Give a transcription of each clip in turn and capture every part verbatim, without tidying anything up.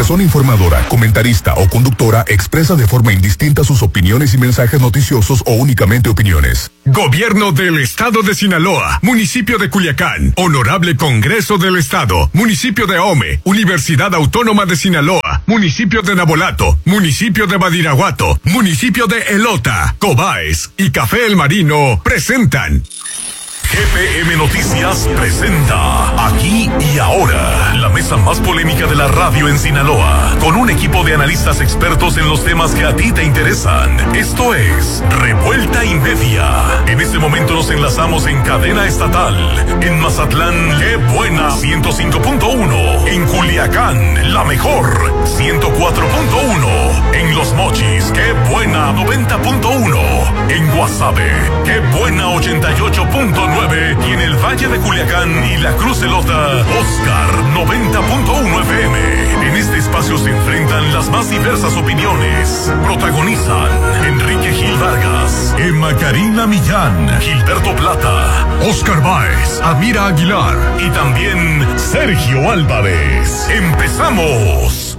persona informadora, comentarista o conductora expresa de forma indistinta sus opiniones y mensajes noticiosos o únicamente opiniones. Gobierno del Estado de Sinaloa, Municipio de Culiacán, Honorable Congreso del Estado, Municipio de Ahome, Universidad Autónoma de Sinaloa, Municipio de Nabolato, Municipio de Badiraguato, Municipio de Elota, Cobaes y Café El Marino presentan G P M Noticias presenta Aquí y Ahora, la mesa más polémica de la radio en Sinaloa, con un equipo de analistas expertos en los temas que a ti te interesan. Esto es Revuelta y Media. En este momento nos enlazamos en cadena estatal. En Mazatlán, qué buena, ciento cinco punto uno. En Culiacán, la mejor, ciento cuatro punto uno. En Los Mochis, qué buena, noventa punto uno. En Guasave, qué buena, ochenta y ocho punto nueve. Y en el Valle de Culiacán y la Cruz Elota, Oscar noventa punto uno F M. En este espacio se enfrentan las más diversas opiniones. Protagonizan Enrique Gil Vargas, Emma Karina Millán, Gilberto Plata, Oscar Báez, Amira Aguilar y también Sergio Álvarez. ¡Empezamos!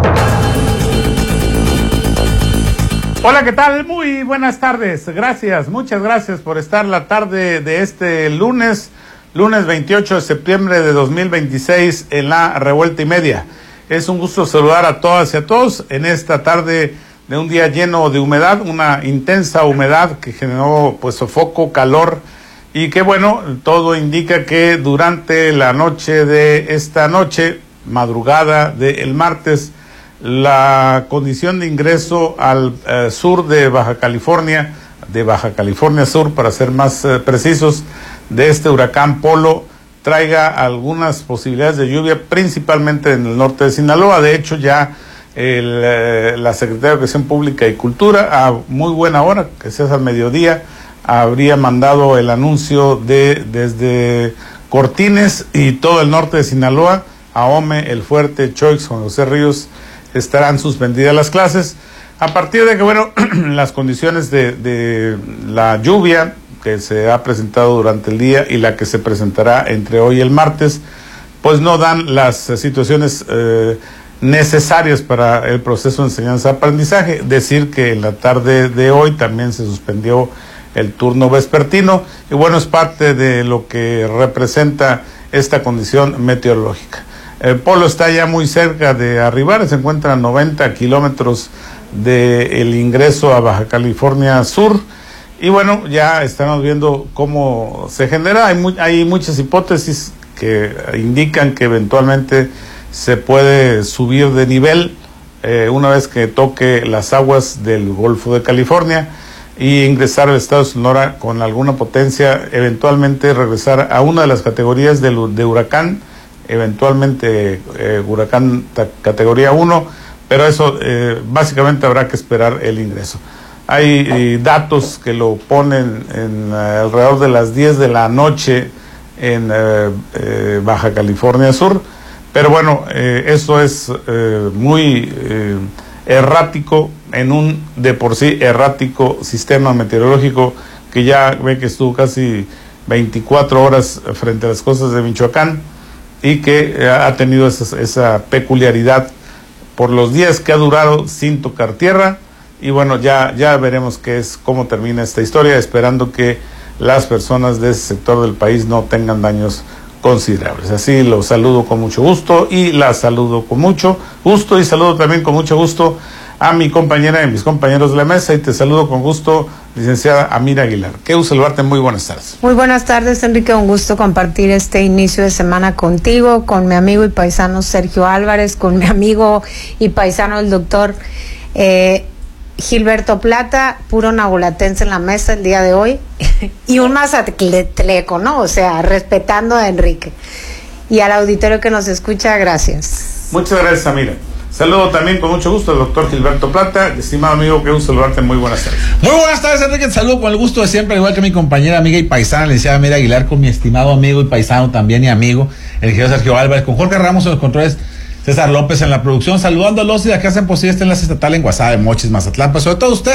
Hola, ¿qué tal? Muy buenas tardes. Gracias, muchas gracias por estar la tarde de este lunes, lunes veintiocho de septiembre de dos mil veintiséis en la Revuelta y Media. Es un gusto saludar a todas y a todos en esta tarde de un día lleno de humedad, una intensa humedad que generó pues sofoco, calor y que bueno, todo indica que durante la noche de esta noche, madrugada del martes, la condición de ingreso al eh, sur de Baja California, de Baja California Sur, para ser más eh, precisos, de este huracán Polo, traiga algunas posibilidades de lluvia, principalmente en el norte de Sinaloa. De hecho, ya el, eh, la Secretaría de Educación Pública y Cultura, a muy buena hora, que sea al mediodía, habría mandado el anuncio de desde Cortines y todo el norte de Sinaloa, Ahome, El Fuerte, Choix, Juan José Ríos, estarán suspendidas las clases a partir de que, bueno, las condiciones de, de la lluvia que se ha presentado durante el día y la que se presentará entre hoy y el martes, pues no dan las eh, situaciones eh, necesarias para el proceso de enseñanza-aprendizaje. Decir que en la tarde de hoy también se suspendió el turno vespertino y bueno, es parte de lo que representa esta condición meteorológica. El Polo está ya muy cerca de arribar, se encuentra a noventa kilómetros del ingreso a Baja California Sur y bueno, ya estamos viendo cómo se genera. Hay, muy, hay muchas hipótesis que indican que eventualmente se puede subir de nivel eh, una vez que toque las aguas del Golfo de California y ingresar al estado de Sonora con alguna potencia, eventualmente regresar a una de las categorías de, de huracán, eventualmente eh, huracán categoría uno, pero eso eh, básicamente habrá que esperar el ingreso. Hay eh, datos que lo ponen en eh, alrededor de las diez de la noche en eh, eh, Baja California Sur, pero bueno, eh, eso es eh, muy eh, errático en un de por sí errático sistema meteorológico que ya ve que estuvo casi veinticuatro horas frente a las costas de Michoacán y que ha tenido esa, esa peculiaridad por los días que ha durado sin tocar tierra. Y bueno, ya, ya veremos qué es, cómo termina esta historia, esperando que las personas de ese sector del país no tengan daños considerables. Así lo saludo con mucho gusto y la saludo con mucho gusto y saludo también con mucho gusto a mi compañera y mis compañeros de la mesa y te saludo con gusto, licenciada Amira Aguilar. Qué gusto saludarte, muy buenas tardes. Muy buenas tardes, Enrique, un gusto compartir este inicio de semana contigo, con mi amigo y paisano Sergio Álvarez, con mi amigo y paisano el doctor eh, Gilberto Plata, puro nabolatense en la mesa el día de hoy, y un mazatleco, ¿no? O sea, respetando a Enrique. Y al auditorio que nos escucha, gracias. Muchas gracias, Amira. Saludo también con mucho gusto al doctor Gilberto Plata. Estimado amigo, qué gusto saludarte, muy buenas tardes. Muy buenas tardes, Enrique, te saludo con el gusto de siempre, igual que mi compañera, amiga y paisana, la licenciada Amira Aguilar, con mi estimado amigo y paisano también y amigo, el ingeniero Sergio Álvarez, con Jorge Ramos en los controles, César López en la producción, saludándolos y de que hacen posible este enlace estatal en Guasave, Mochis, Mazatlán, pues sobre todo usted,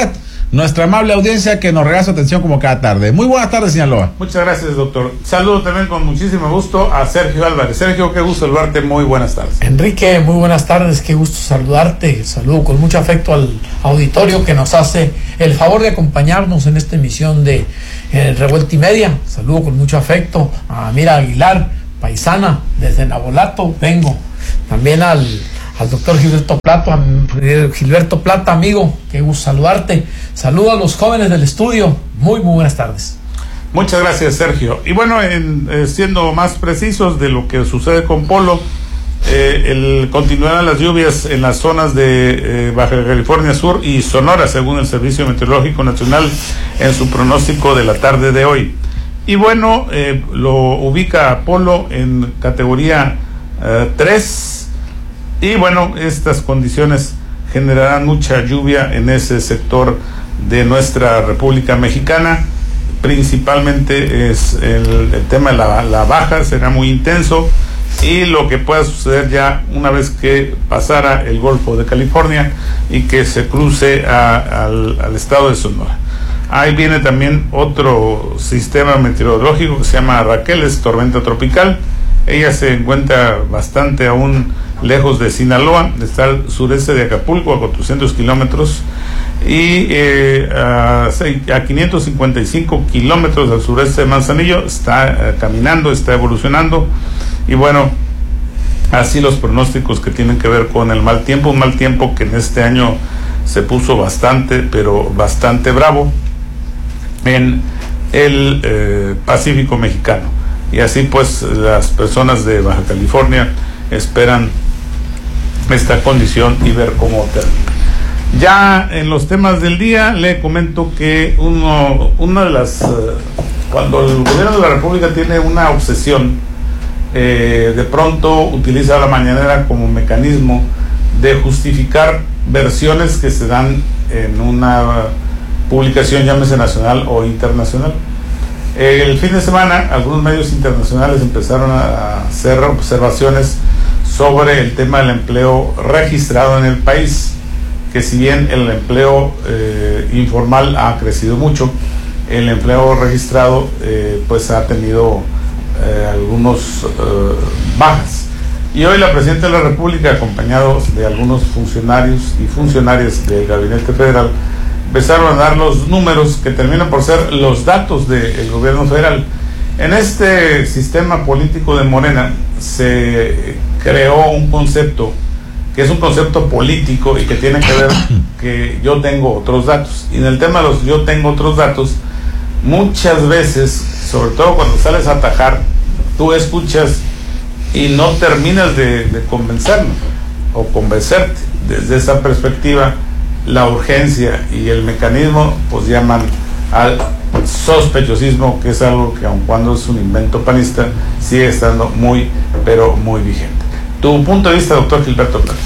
nuestra amable audiencia que nos regala su atención como cada tarde. Muy buenas tardes, Sinaloa. Muchas gracias, doctor. Saludo también con muchísimo gusto a Sergio Álvarez. Sergio, qué gusto saludarte, muy buenas tardes. Enrique, muy buenas tardes, qué gusto saludarte. Saludo con mucho afecto al auditorio que nos hace el favor de acompañarnos en esta emisión de eh, Revuelta y Media. Saludo con mucho afecto a Mira Aguilar, paisana, desde Nabolato vengo. También al, al doctor Gilberto Plata, Gilberto Plata, amigo, qué gusto saludarte. Saludo a los jóvenes del estudio, muy, muy buenas tardes. Muchas gracias, Sergio. Y bueno, en, eh, siendo más precisos de lo que sucede con Polo, eh, el, continuarán las lluvias en las zonas de eh, Baja California Sur y Sonora, según el Servicio Meteorológico Nacional en su pronóstico de la tarde de hoy. Y bueno, eh, lo ubica a Polo en categoría Uh, tres, y bueno, estas condiciones generarán mucha lluvia en ese sector de nuestra República Mexicana. Principalmente es el, el tema de la, la baja, será muy intenso, y lo que pueda suceder ya una vez que pasara el Golfo de California y que se cruce a, al, al estado de Sonora. Ahí viene también otro sistema meteorológico que se llama Raquel, es tormenta tropical. Ella se encuentra bastante aún lejos de Sinaloa, está al sureste de Acapulco, a cuatrocientos kilómetros, y eh, a, a quinientos cincuenta y cinco kilómetros al sureste de Manzanillo. Está eh, caminando, está evolucionando, y bueno, así los pronósticos que tienen que ver con el mal tiempo, un mal tiempo que en este año se puso bastante, pero bastante bravo en el eh, Pacífico mexicano. Y así pues las personas de Baja California esperan esta condición y ver cómo termina. Ya en los temas del día le comento que uno, una de las eh, cuando el gobierno de la República tiene una obsesión, eh, de pronto utiliza la mañanera como mecanismo de justificar versiones que se dan en una publicación, llámese nacional o internacional. El fin de semana algunos medios internacionales empezaron a hacer observaciones sobre el tema del empleo registrado en el país, que si bien el empleo eh, informal ha crecido mucho, el empleo registrado eh, pues ha tenido eh, algunos eh, bajas. Y hoy la Presidenta de la República, acompañado de algunos funcionarios y funcionarias del Gabinete Federal, empezaron a dar los números que terminan por ser los datos del gobierno federal. En este sistema político de Morena se creó un concepto que es un concepto político y que tiene que ver que yo tengo otros datos. Y en el tema de los yo tengo otros datos, muchas veces, sobre todo cuando sales a atajar, tú escuchas y no terminas de, de convencernos o convencerte. Desde esa perspectiva, la urgencia y el mecanismo pues llaman al sospechosismo, que es algo que aun cuando es un invento panista sigue estando muy pero muy vigente. Tu punto de vista, doctor Gilberto Plata.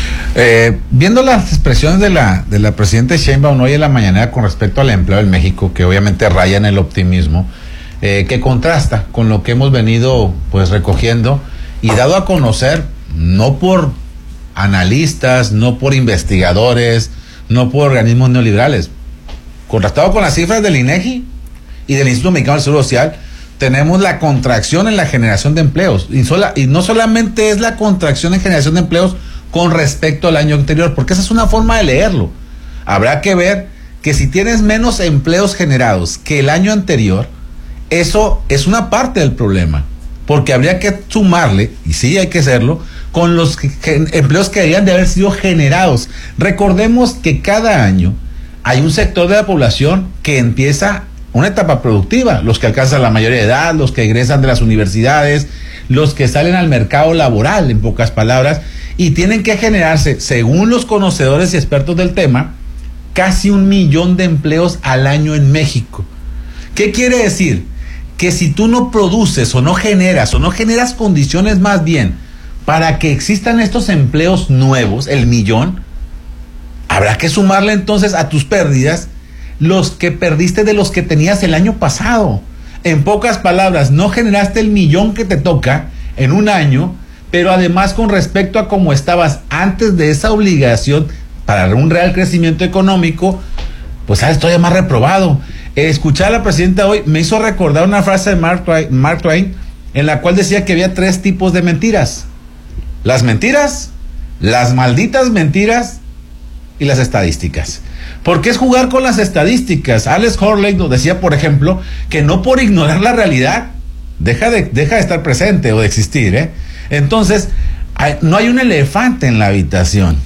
Eh, viendo las expresiones de la de la presidenta Sheinbaum hoy en la mañana con respecto al empleo en México, que obviamente raya en el optimismo, eh, que contrasta con lo que hemos venido pues recogiendo y dado a conocer, no por analistas, no por investigadores, no por organismos neoliberales, contrastado con las cifras del INEGI y del Instituto Mexicano del Seguro Social, tenemos la contracción en la generación de empleos, y, sola, y no solamente es la contracción en generación de empleos con respecto al año anterior, porque esa es una forma de leerlo. Habrá que ver que si tienes menos empleos generados que el año anterior, eso es una parte del problema, porque habría que sumarle, y sí hay que hacerlo, con los que, que, empleos que deberían de haber sido generados. Recordemos que cada año hay un sector de la población que empieza una etapa productiva, los que alcanzan la mayoría de edad, los que egresan de las universidades, los que salen al mercado laboral, en pocas palabras, y tienen que generarse, según los conocedores y expertos del tema, casi un millón de empleos al año en México. ¿Qué quiere decir? Que si tú no produces o no generas o no generas condiciones más bien para que existan estos empleos nuevos, el millón, habrá que sumarle entonces a tus pérdidas los que perdiste de los que tenías el año pasado. En pocas palabras, no generaste el millón que te toca en un año, pero además con respecto a cómo estabas antes de esa obligación para un real crecimiento económico, pues sales todavía más reprobado. Escuchar a la presidenta hoy me hizo recordar una frase de Mark Twain, Mark Twain, en la cual decía que había tres tipos de mentiras: las mentiras, las malditas mentiras y las estadísticas. Porque es jugar con las estadísticas. Alex Horley nos decía, por ejemplo, que no por ignorar la realidad deja de, deja de estar presente o de existir, ¿eh? Entonces, hay, no hay un elefante en la habitación,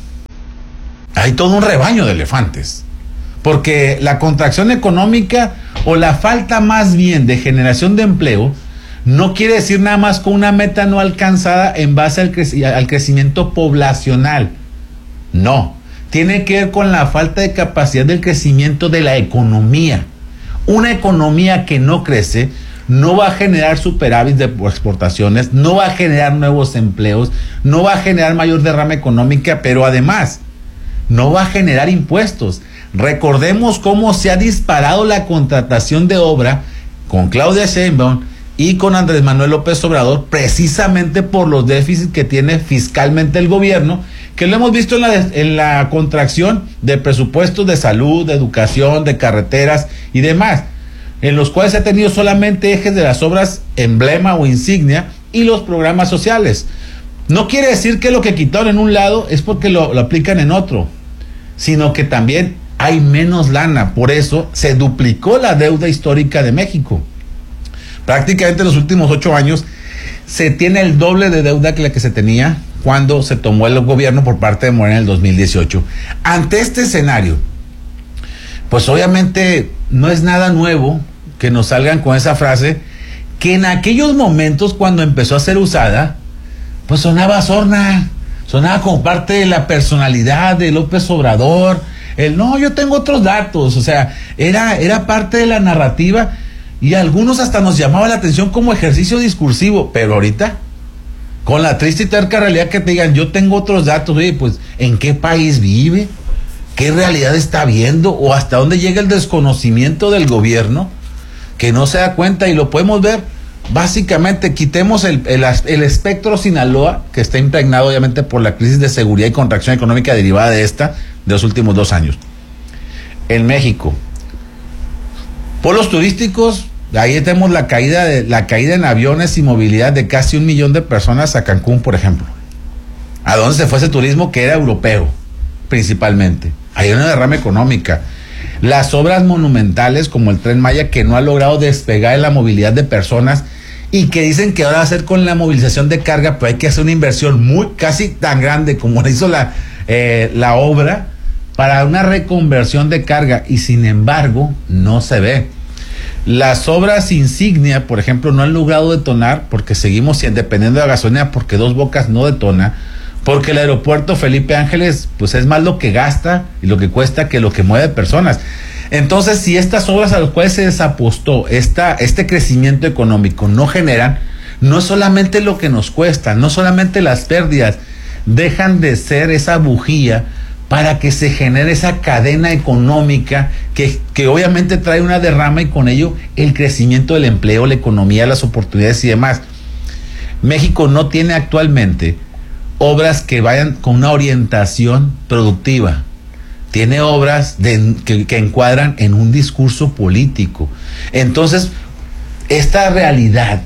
hay todo un rebaño de elefantes. Porque la contracción económica o la falta más bien de generación de empleo no quiere decir nada más con una meta no alcanzada en base al, crec- al crecimiento poblacional. No, tiene que ver con la falta de capacidad del crecimiento de la economía. Una economía que no crece no va a generar superávit de exportaciones, no va a generar nuevos empleos, no va a generar mayor derrama económica, pero además no va a generar impuestos. Recordemos cómo se ha disparado la contratación de obra con Claudia Sheinbaum y con Andrés Manuel López Obrador, precisamente por los déficits que tiene fiscalmente el gobierno, que lo hemos visto en la, en la contracción de presupuestos de salud, de educación, de carreteras y demás, en los cuales se ha tenido solamente ejes de las obras emblema o insignia y los programas sociales. No quiere decir que lo que quitaron en un lado es porque lo, lo aplican en otro, sino que también hay menos lana. Por eso se duplicó la deuda histórica de México. Prácticamente en los últimos ocho años se tiene el doble de deuda que la que se tenía cuando se tomó el gobierno por parte de Morena en el dos mil dieciocho. Ante este escenario, pues obviamente no es nada nuevo que nos salgan con esa frase que en aquellos momentos cuando empezó a ser usada, pues sonaba sorna, sonaba como parte de la personalidad de López Obrador. El no, yo tengo otros datos, o sea, era, era parte de la narrativa y a algunos hasta nos llamaba la atención como ejercicio discursivo, pero ahorita, con la triste y terca realidad que te digan, yo tengo otros datos, oye, pues, ¿en qué país vive? ¿Qué realidad está viendo? ¿O hasta dónde llega el desconocimiento del gobierno? Que no se da cuenta y lo podemos ver, básicamente, quitemos el, el, el espectro Sinaloa, que está impregnado obviamente por la crisis de seguridad y contracción económica derivada de esta, de los últimos dos años. En México, polos turísticos, ahí tenemos la caída de la caída en aviones y movilidad de casi un millón de personas a Cancún, por ejemplo. ¿A dónde se fue ese turismo que era europeo, principalmente? Hay una derrama económica. Las obras monumentales como el Tren Maya, que no ha logrado despegar en la movilidad de personas y que dicen que ahora va a ser con la movilización de carga, pero hay que hacer una inversión muy, casi tan grande como la hizo la, eh, la obra para una reconversión de carga, y sin embargo no se ve. Las obras insignia, por ejemplo, no han logrado detonar porque seguimos dependiendo de la gasolina, porque Dos Bocas no detona, porque el aeropuerto Felipe Ángeles pues es más lo que gasta y lo que cuesta que lo que mueve personas. Entonces, si estas obras a las cuales se desapostó esta, este crecimiento económico no generan, no es solamente lo que nos cuesta, no solamente las pérdidas, dejan de ser esa bujía para que se genere esa cadena económica que, que obviamente trae una derrama y con ello el crecimiento del empleo, la economía, las oportunidades y demás. México no tiene actualmente obras que vayan con una orientación productiva. Tiene obras de, que, que encuadran en un discurso político. Entonces, esta realidad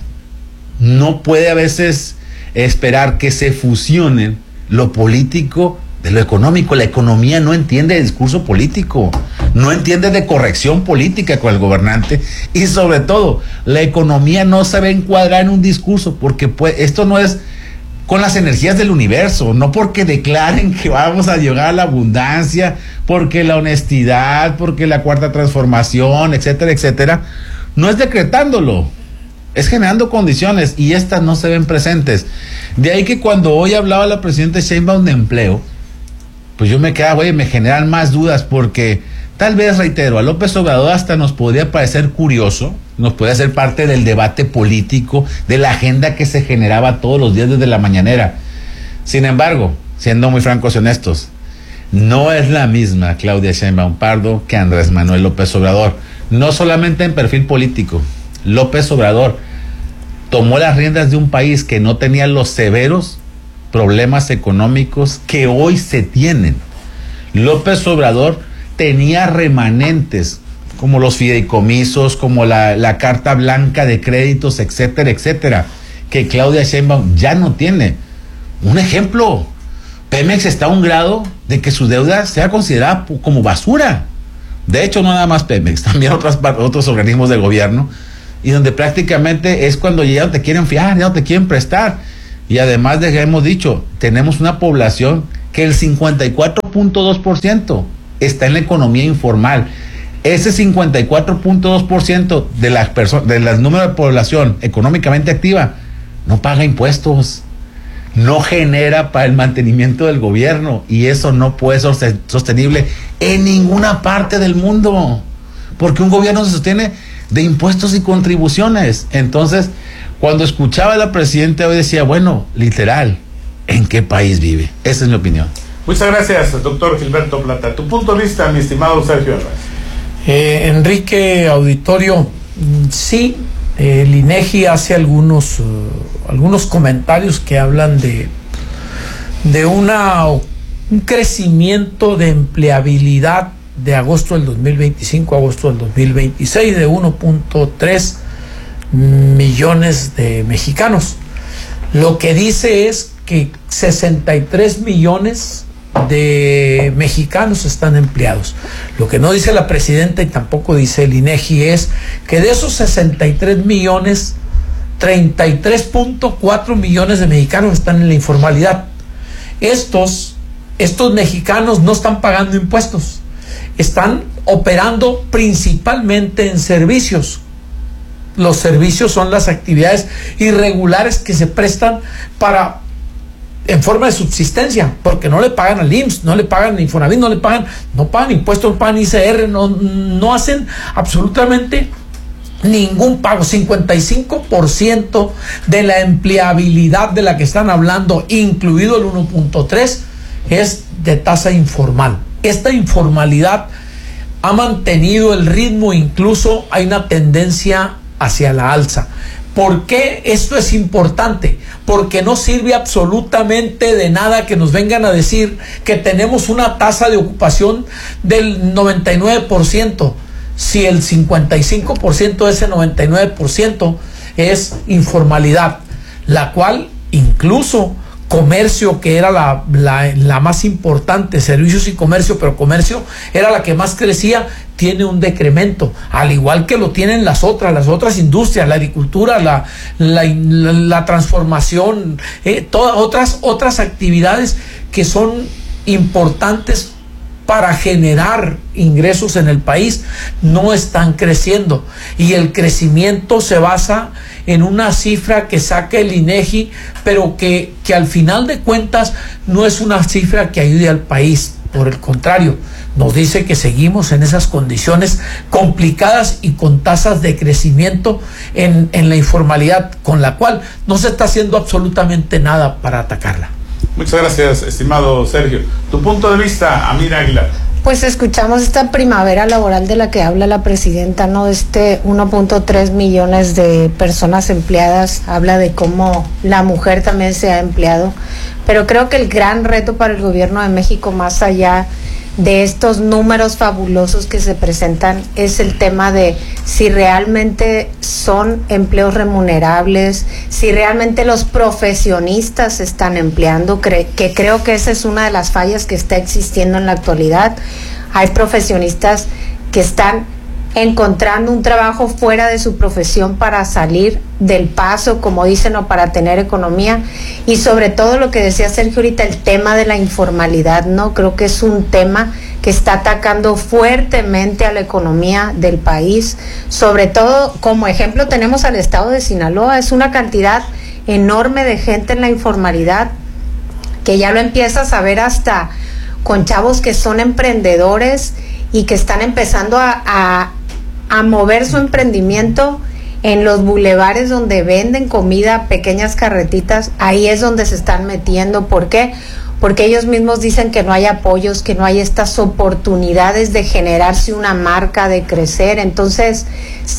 no puede a veces esperar que se fusionen lo político de lo económico. La economía no entiende de discurso político, no entiende de corrección política con el gobernante, y sobre todo, la economía no sabe encuadrar en un discurso, porque pues, esto no es con las energías del universo, no porque declaren que vamos a llegar a la abundancia, porque la honestidad, porque la cuarta transformación, etcétera, etcétera, no es decretándolo, es generando condiciones, y estas no se ven presentes. De ahí que cuando hoy hablaba la presidenta Sheinbaum de empleo, pues yo me quedaba, oye, me generan más dudas, porque tal vez, reitero, a López Obrador hasta nos podría parecer curioso, nos podría ser parte del debate político, de la agenda que se generaba todos los días desde la mañanera. Sin embargo, siendo muy francos y honestos, no es la misma Claudia Sheinbaum Pardo que Andrés Manuel López Obrador, no solamente en perfil político. López Obrador tomó las riendas de un país que no tenía los severos problemas económicos que hoy se tienen. López Obrador tenía remanentes, como los fideicomisos, como la, la carta blanca de créditos, etcétera, etcétera, que Claudia Sheinbaum ya no tiene. Un ejemplo, Pemex está a un grado de que su deuda sea considerada como basura. De hecho, no nada más Pemex, también otras, otros organismos del gobierno, y donde prácticamente es cuando ya no te quieren fiar, ya no te quieren prestar. Y además de que hemos dicho, tenemos una población que el cincuenta y cuatro punto dos por ciento está en la economía informal. Ese cincuenta y cuatro punto dos por ciento de las personas, de las números de población económicamente activa, no paga impuestos, no genera para el mantenimiento del gobierno, y eso no puede ser sostenible en ninguna parte del mundo, porque un gobierno se sostiene de impuestos y contribuciones. Entonces, cuando escuchaba a la presidenta hoy decía, bueno, literal, ¿en qué país vive? Esa es mi opinión. Muchas gracias, doctor Gilberto Plata. Tu punto de vista, mi estimado Sergio Álvarez. Eh, Enrique Auditorio, sí, el INEGI hace algunos, uh, algunos comentarios que hablan de, de una, un crecimiento de empleabilidad de agosto del dos mil veinticinco a agosto del dos mil veintiséis de uno punto tres millones de mexicanos. Lo que dice es que sesenta y tres millones de mexicanos están empleados. Lo que no dice la presidenta y tampoco dice el INEGI es que de esos sesenta y tres millones, treinta y tres punto cuatro millones de mexicanos están en la informalidad. Estos, estos mexicanos no están pagando impuestos, están operando principalmente en servicios. Los servicios son las actividades irregulares que se prestan para en forma de subsistencia, porque no le pagan al I M S S, no le pagan al Infonavit, no le pagan, no pagan impuestos, no pagan I C R, no, no hacen absolutamente ningún pago. cincuenta y cinco por ciento de la empleabilidad de la que están hablando, incluido el uno punto tres, es de tasa informal. Esta informalidad ha mantenido el ritmo, incluso hay una tendencia hacia la alza. ¿Por qué esto es importante? Porque no sirve absolutamente de nada que nos vengan a decir que tenemos una tasa de ocupación del noventa y nueve por ciento, si el cincuenta y cinco por ciento de ese noventa y nueve por ciento es informalidad, la cual incluso comercio, que era la, la, la más importante, servicios y comercio, pero comercio era la que más crecía, tiene un decremento, al igual que lo tienen las otras, las otras industrias, la agricultura, la, la, la, la transformación, eh, todas otras, otras actividades que son importantes para generar ingresos en el país, no están creciendo, y el crecimiento se basa en una cifra que saca el INEGI, pero que, que al final de cuentas no es una cifra que ayude al país. Por el contrario, nos dice que seguimos en esas condiciones complicadas y con tasas de crecimiento en, en la informalidad, con la cual no se está haciendo absolutamente nada para atacarla. Muchas gracias, estimado Sergio. Tu punto de vista, Amira Aguilar. Pues escuchamos esta primavera laboral de la que habla la presidenta, ¿no? Este uno punto tres millones de personas empleadas, habla de cómo la mujer también se ha empleado, pero creo que el gran reto para el gobierno de México, más allá de estos números fabulosos que se presentan, es el tema de si realmente son empleos remunerables, si realmente los profesionistas se están empleando, cre- que creo que esa es una de las fallas que está existiendo en la actualidad. Hay profesionistas que están encontrando un trabajo fuera de su profesión para salir del paso, como dicen, o para tener economía, y sobre todo lo que decía Sergio ahorita, el tema de la informalidad, ¿no? Creo que es un tema que está atacando fuertemente a la economía del país. Sobre todo, como ejemplo tenemos al estado de Sinaloa, es una cantidad enorme de gente en la informalidad, que ya lo empiezas a ver hasta con chavos que son emprendedores y que están empezando a, a a mover su emprendimiento en los bulevares donde venden comida, pequeñas carretitas. Ahí es donde se están metiendo. ¿Por qué? Porque ellos mismos dicen que no hay apoyos, que no hay estas oportunidades de generarse una marca, de crecer. Entonces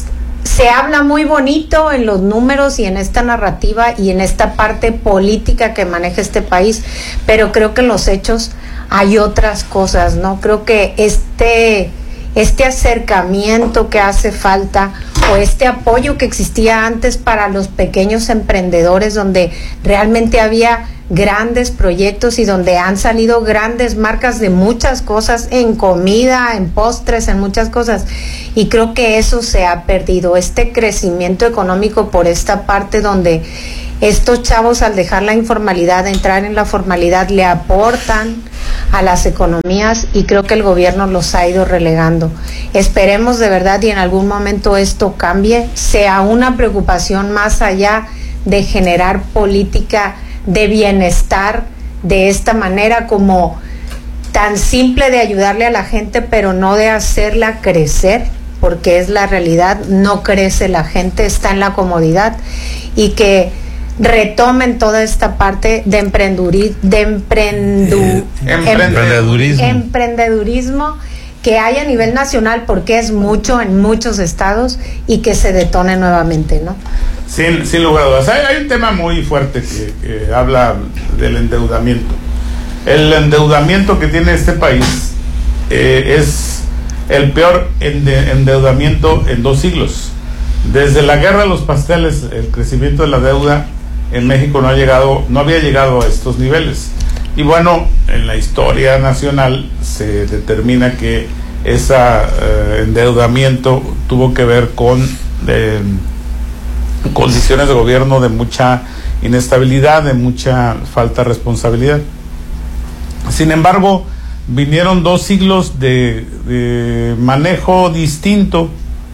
se habla muy bonito en los números y en esta narrativa y en esta parte política que maneja este país, pero creo que en los hechos hay otras cosas, ¿no? Creo que este, este acercamiento que hace falta, o este apoyo que existía antes para los pequeños emprendedores, donde realmente había grandes proyectos y donde han salido grandes marcas de muchas cosas, en comida, en postres, en muchas cosas, y creo que eso se ha perdido, este crecimiento económico por esta parte donde estos chavos, al dejar la informalidad, entrar en la formalidad, le aportan a las economías, y creo que el gobierno los ha ido relegando. Esperemos de verdad y en algún momento esto cambie, sea una preocupación más allá de generar política de bienestar de esta manera, como tan simple de ayudarle a la gente, pero no de hacerla crecer, porque es la realidad, no crece la gente, está en la comodidad, y que retomen toda esta parte de emprendurismo, de emprendu, eh, emprendedurismo. emprendedurismo que hay a nivel nacional, porque es mucho en muchos estados, y que se detone nuevamente, ¿no? Sin, sin lugar a dudas. Hay, hay un tema muy fuerte que, que habla del endeudamiento. El endeudamiento que tiene este país eh, es el peor ende, endeudamiento en dos siglos. Desde la guerra de los pasteles, el crecimiento de la deuda en México no ha llegado, no había llegado a estos niveles. Y bueno, en la historia nacional se determina que ese eh, endeudamiento tuvo que ver con eh, condiciones de gobierno de mucha inestabilidad, de mucha falta de responsabilidad. Sin embargo, vinieron dos siglos de, de manejo distinto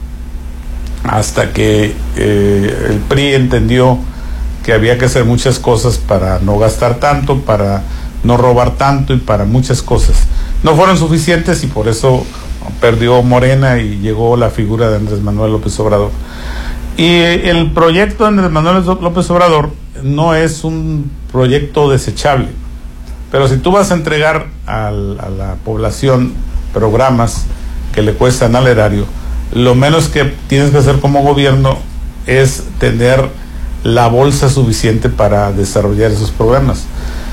hasta que eh, el P R I entendió que había que hacer muchas cosas para no gastar tanto, para no robar tanto y para muchas cosas. No fueron suficientes y por eso perdió Morena y llegó la figura de Andrés Manuel López Obrador. Y el proyecto de Andrés Manuel López Obrador no es un proyecto desechable, pero si tú vas a entregar al, a la población programas que le cuestan al erario, lo menos que tienes que hacer como gobierno es tener la bolsa suficiente para desarrollar esos programas.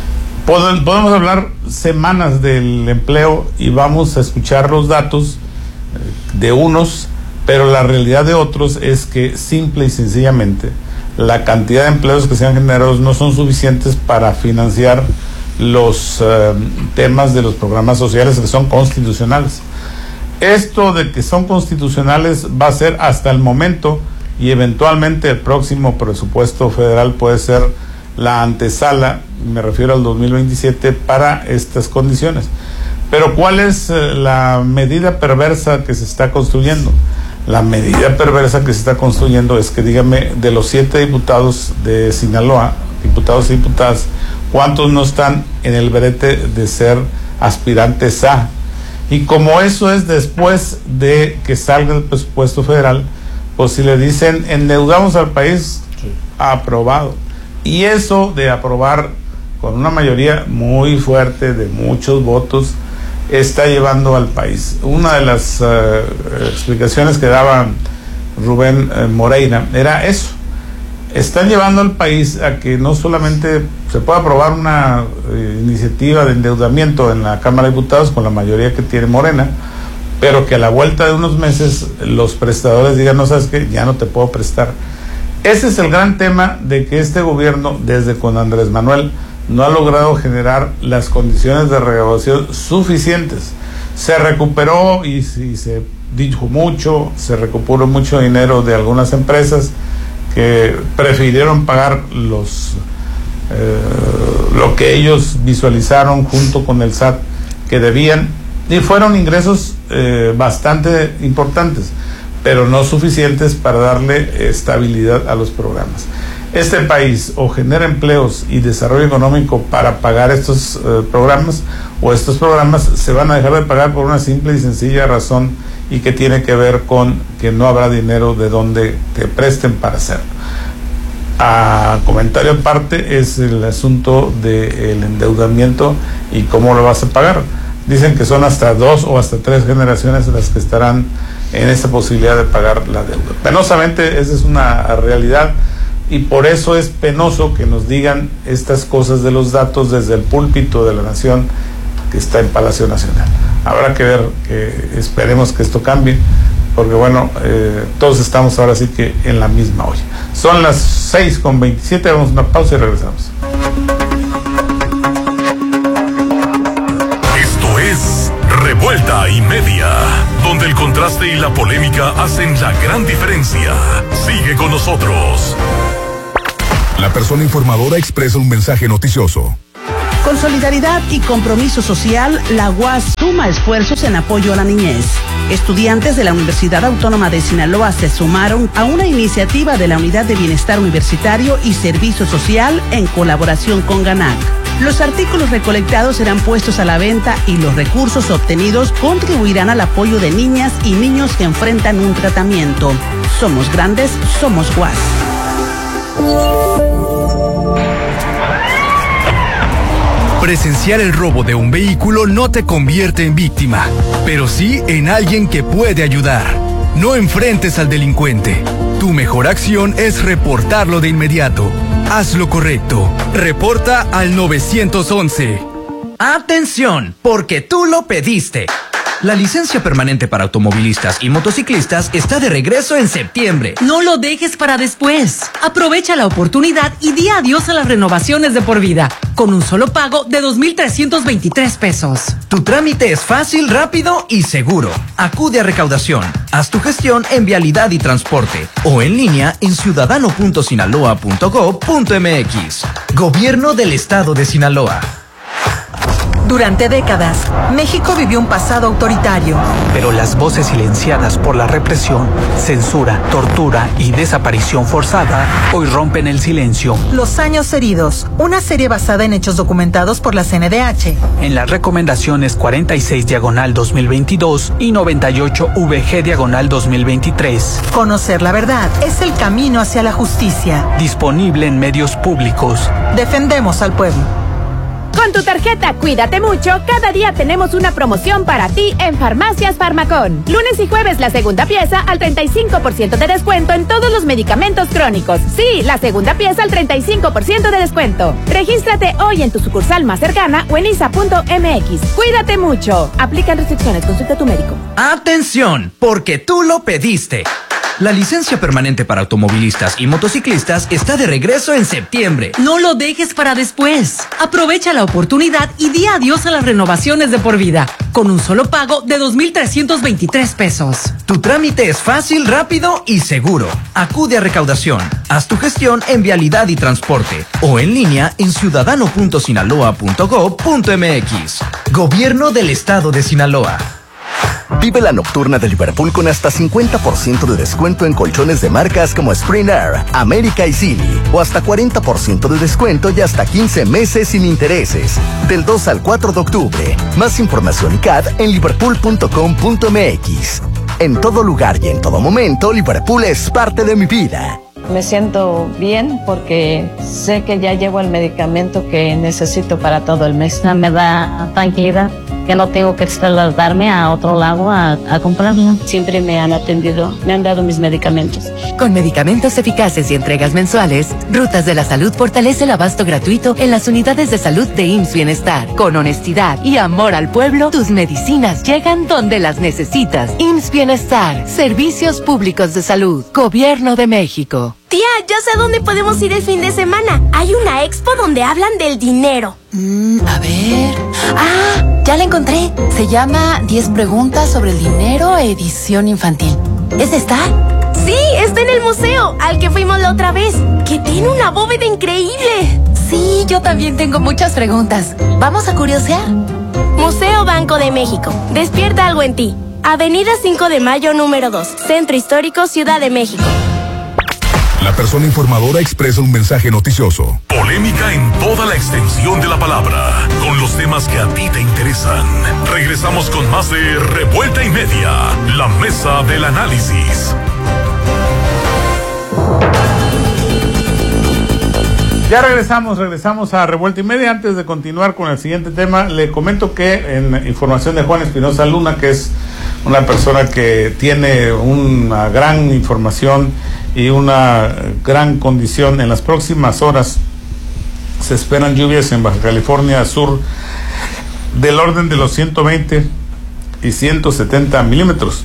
Podemos hablar semanas del empleo y vamos a escuchar los datos de unos, pero la realidad de otros es que simple y sencillamente la cantidad de empleos que se han generado no son suficientes para financiar los uh, temas de los programas sociales que son constitucionales. Esto de que son constitucionales va a ser hasta el momento, y eventualmente el próximo presupuesto federal puede ser la antesala, me refiero al dos mil veintisiete, para estas condiciones. Pero ¿cuál es eh, la medida perversa que se está construyendo? La medida perversa que se está construyendo es que, dígame, de los siete diputados de Sinaloa, diputados y diputadas, ¿cuántos no están en el brete de ser aspirantes a? Y como eso es después de que salga el presupuesto federal, pues si le dicen endeudamos al país, sí, aprobado. Y eso de aprobar con una mayoría muy fuerte de muchos votos está llevando al país. Una de las uh, explicaciones que daba Rubén uh, Moreira era eso. Están llevando al país a que no solamente se pueda aprobar una uh, iniciativa de endeudamiento en la Cámara de Diputados con la mayoría que tiene Morena, pero que a la vuelta de unos meses los prestadores digan, no, sabes qué, ya no te puedo prestar. Ese es el gran tema de que este gobierno, desde con Andrés Manuel, no ha logrado generar las condiciones de recaudación suficientes. Se recuperó y, y se dijo mucho, se recuperó mucho dinero de algunas empresas que prefirieron pagar los eh, lo que ellos visualizaron junto con el S A T que debían, y fueron ingresos eh, bastante importantes, pero no suficientes para darle estabilidad a los programas. Este país o genera empleos y desarrollo económico para pagar estos eh, programas, o estos programas se van a dejar de pagar por una simple y sencilla razón, y que tiene que ver con que no habrá dinero de donde te presten para hacerlo. A comentario aparte es el asunto del endeudamiento y cómo lo vas a pagar. Dicen que son hasta dos o hasta tres generaciones las que estarán en esta posibilidad de pagar la deuda. Penosamente, esa es una realidad, y por eso es penoso que nos digan estas cosas de los datos desde el púlpito de la nación que está en Palacio Nacional. Habrá que ver, que esperemos que esto cambie, porque bueno, eh, todos estamos ahora sí que en la misma olla. Son las seis con veintisiete, vamos a una pausa y regresamos. Esto es Revuelta y Media, donde el contraste y la polémica hacen la gran diferencia. Sigue con nosotros. La persona informadora expresa un mensaje noticioso. Con solidaridad y compromiso social, la U A S suma esfuerzos en apoyo a la niñez. Estudiantes de la Universidad Autónoma de Sinaloa se sumaron a una iniciativa de la Unidad de Bienestar Universitario y Servicio Social en colaboración con GANAC. Los artículos recolectados serán puestos a la venta y los recursos obtenidos contribuirán al apoyo de niñas y niños que enfrentan un tratamiento. Somos grandes, somos U A S. Presenciar el robo de un vehículo no te convierte en víctima, pero sí en alguien que puede ayudar. No enfrentes al delincuente. Tu mejor acción es reportarlo de inmediato. Haz lo correcto. Reporta al nueve once. ¡Atención! Porque tú lo pediste. La licencia permanente para automovilistas y motociclistas está de regreso en septiembre. No lo dejes para después. Aprovecha la oportunidad y di adiós a las renovaciones de por vida, con un solo pago de dos mil trescientos veintitrés pesos. Tu trámite es fácil, rápido y seguro. Acude a recaudación. Haz tu gestión en Vialidad y Transporte o en línea en ciudadano punto sinaloa punto gob punto mx. Gobierno del Estado de Sinaloa. Durante décadas, México vivió un pasado autoritario. Pero las voces silenciadas por la represión, censura, tortura y desaparición forzada hoy rompen el silencio. Los años heridos, una serie basada en hechos documentados por la C N D H. En las recomendaciones cuarenta y seis diagonal dos mil veintidós y noventa y ocho V G diagonal dos mil veintitrés. Conocer la verdad es el camino hacia la justicia. Disponible en medios públicos. Defendemos al pueblo. Con tu tarjeta Cuídate Mucho, cada día tenemos una promoción para ti en Farmacias Farmacón. Lunes y jueves la segunda pieza al treinta y cinco por ciento de descuento en todos los medicamentos crónicos. Sí, la segunda pieza al treinta y cinco por ciento de descuento. Regístrate hoy en tu sucursal más cercana o en I S A punto M X. Cuídate mucho. Aplican restricciones. Consulta a tu médico. ¡Atención! Porque tú lo pediste. La licencia permanente para automovilistas y motociclistas está de regreso en septiembre. No lo dejes para después. Aprovecha la oportunidad y di adiós a las renovaciones de por vida, con un solo pago de dos mil trescientos veintitrés pesos. Tu trámite es fácil, rápido y seguro. Acude a recaudación. Haz tu gestión en Vialidad y Transporte o en línea en ciudadano punto sinaloa punto gob punto mx. Gobierno del Estado de Sinaloa. Vive la nocturna de Liverpool con hasta cincuenta por ciento de descuento en colchones de marcas como Spring Air, América y Silly, o hasta cuarenta por ciento de descuento y hasta quince meses sin intereses. Del dos al cuatro de octubre. Más información y C A D en liverpool punto com punto mx. En todo lugar y en todo momento, Liverpool es parte de mi vida. Me siento bien porque sé que ya llevo el medicamento que necesito para todo el mes. Me da tranquilidad que no tengo que trasladarme a otro lado a, a comprarlo. Siempre me han atendido, me han dado mis medicamentos. Con medicamentos eficaces y entregas mensuales, Rutas de la Salud fortalece el abasto gratuito en las unidades de salud de I M S S Bienestar. Con honestidad y amor al pueblo, tus medicinas llegan donde las necesitas. I M S S Bienestar, Servicios Públicos de Salud, Gobierno de México. Tía, ya sé a dónde podemos ir el fin de semana. Hay una expo donde hablan del dinero. Mm, a ver... ¡Ah! Ya la encontré. Se llama diez preguntas sobre el dinero, edición infantil. ¿Es esta? Sí, está en el museo, al que fuimos la otra vez. Que tiene una bóveda increíble. Sí, yo también tengo muchas preguntas. ¿Vamos a curiosear? Museo Banco de México. Despierta algo en ti. Avenida cinco de mayo, número dos. Centro Histórico, Ciudad de México. La persona informadora expresa un mensaje noticioso. Polémica en toda la extensión de la palabra, con los temas que a ti te interesan. Regresamos con más de Revuelta y Media, la mesa del análisis. Ya regresamos, regresamos a Revuelta y Media. Antes de continuar con el siguiente tema, le comento que en información de Juan Espinosa Luna, que es una persona que tiene una gran información y una gran condición. En las próximas horas se esperan lluvias en Baja California Sur del orden de los ciento veinte y ciento setenta milímetros,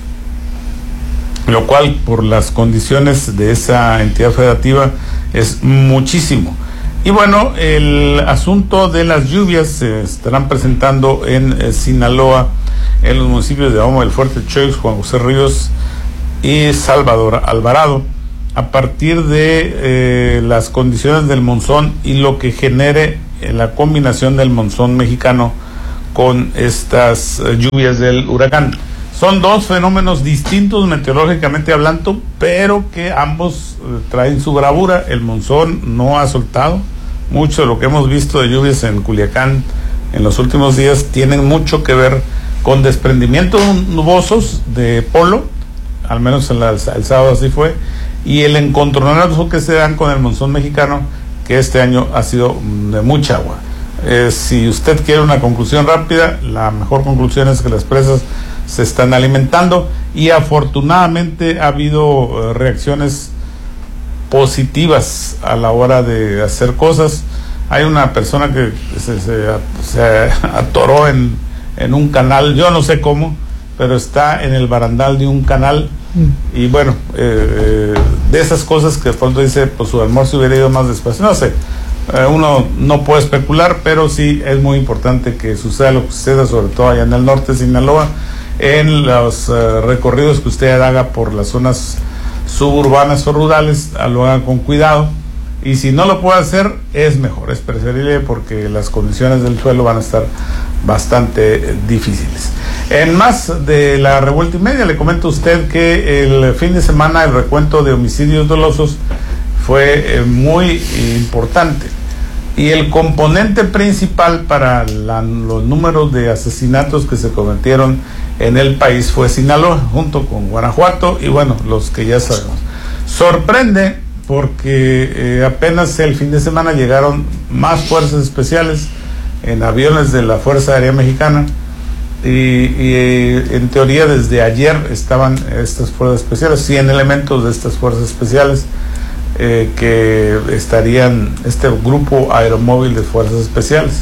lo cual por las condiciones de esa entidad federativa es muchísimo. Y bueno, el asunto de las lluvias se estarán presentando en eh, Sinaloa, en los municipios de Ahoma del Fuerte, Choix, Juan José Ríos y Salvador Alvarado, a partir de eh, las condiciones del monzón y lo que genere eh, la combinación del monzón mexicano con estas eh, lluvias del huracán. Son dos fenómenos distintos meteorológicamente hablando, pero que ambos eh, traen su bravura. El monzón no ha soltado. Mucho de lo que hemos visto de lluvias en Culiacán en los últimos días tienen mucho que ver con desprendimientos nubosos de polo, al menos el, el sábado así fue, y el encontronazo que se dan con el monzón mexicano, que este año ha sido de mucha agua. Eh, si usted quiere una conclusión rápida, la mejor conclusión es que las presas se están alimentando, y afortunadamente ha habido eh, reacciones positivas a la hora de hacer cosas. Hay una persona que se, se, se atoró en, en un canal, yo no sé cómo, pero está en el barandal de un canal, mm. y bueno, eh, de esas cosas que de pronto dice, pues su almuerzo hubiera ido más despacio, no sé, eh, uno no puede especular, pero sí es muy importante que suceda lo que suceda, sobre todo allá en el norte de Sinaloa, en los uh, recorridos que usted haga por las zonas suburbanas o rurales, lo hagan con cuidado, y si no lo puede hacer es mejor, es preferible, porque las condiciones del suelo van a estar bastante difíciles. En más de la revuelta y media, le comento a usted que el fin de semana el recuento de homicidios dolosos fue eh, muy importante, y el componente principal para la, los números de asesinatos que se cometieron en el país fue Sinaloa, junto con Guanajuato, y bueno, los que ya sabemos. Sorprende porque eh, apenas el fin de semana llegaron más fuerzas especiales en aviones de la Fuerza Aérea Mexicana, y, y en teoría desde ayer estaban estas fuerzas especiales, cien elementos de estas fuerzas especiales eh, que estarían, este grupo aeromóvil de fuerzas especiales.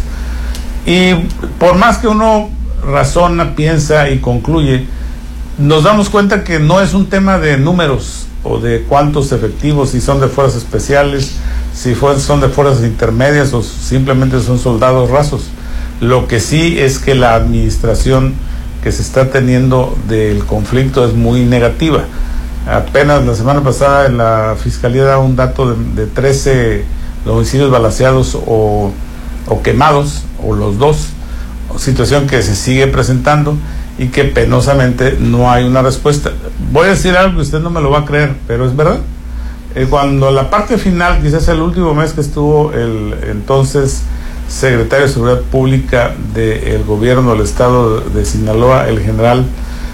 Y por más que uno razona, piensa y concluye, nos damos cuenta que no es un tema de números o de cuántos efectivos, si son de fuerzas especiales, si son de fuerzas intermedias o simplemente son soldados rasos. Lo que sí es que la administración que se está teniendo del conflicto es muy negativa. Apenas la semana pasada la Fiscalía da un dato de, de trece homicidios balaceados o, o quemados, o los dos, situación que se sigue presentando y que penosamente no hay una respuesta. Voy a decir algo que usted no me lo va a creer, pero es verdad. Eh, cuando la parte final, quizás el último mes que estuvo el entonces secretario de Seguridad Pública del gobierno del estado de Sinaloa, el general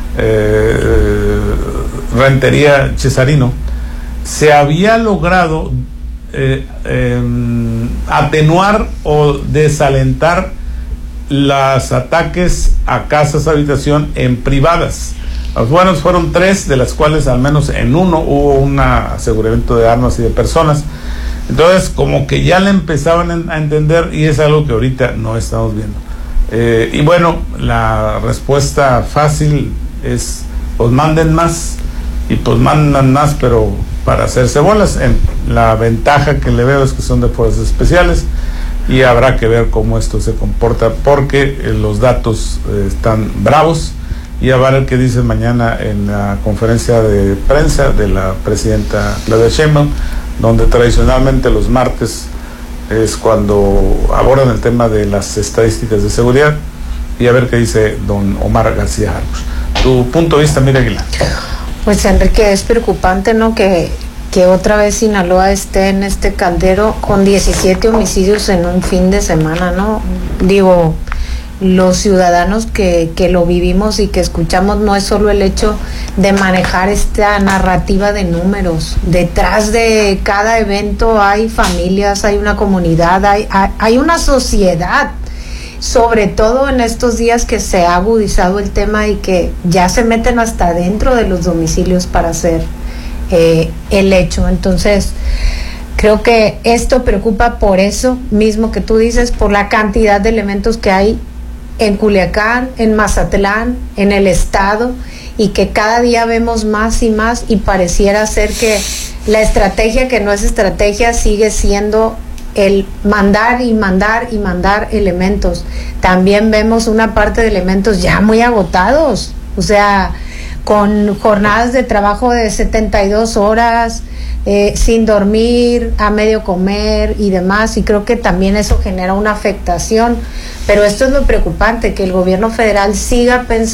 eh, Rentería Cesarino, se había logrado eh, eh, atenuar o desalentar los ataques a casas habitación en privadas. Los buenos fueron tres, de las cuales al menos en uno hubo un aseguramiento de armas y de personas. Entonces, como que ya le empezaban a entender, y es algo que ahorita no estamos viendo. Eh, y bueno, la respuesta fácil es, pues manden más, y pues mandan más, pero para hacerse bolas. En, la ventaja que le veo es que son de fuerzas especiales, y habrá que ver cómo esto se comporta, porque eh, los datos eh, están bravos, y a ver qué dicen mañana en la conferencia de prensa de la presidenta Claudia Sheinbaum, donde tradicionalmente los martes es cuando abordan el tema de las estadísticas de seguridad, y a ver qué dice don Omar García Harfuch. Tu punto de vista, Mira Aguilar. Pues Enrique, es preocupante, ¿no?, que que otra vez Sinaloa esté en este caldero con diecisiete homicidios en un fin de semana, ¿no? Digo, los ciudadanos que, que lo vivimos y que escuchamos, no es solo el hecho de manejar esta narrativa de números. Detrás de cada evento hay familias, hay una comunidad, hay, hay, hay una sociedad. sobre todo en estos días que se ha agudizado el tema y que ya se meten hasta dentro de los domicilios para hacer eh, el hecho. Entonces, creo que esto preocupa por eso mismo que tú dices, por la cantidad de elementos que hay en Culiacán, en Mazatlán, en el estado, y que cada día vemos más y más, y pareciera ser que la estrategia que no es estrategia sigue siendo el mandar y mandar y mandar elementos. También vemos una parte de elementos ya muy agotados, o sea, con jornadas de trabajo de setenta y dos horas, eh, sin dormir, a medio comer y demás, y creo que también eso genera una afectación. Pero esto es lo preocupante, que el gobierno federal siga pensando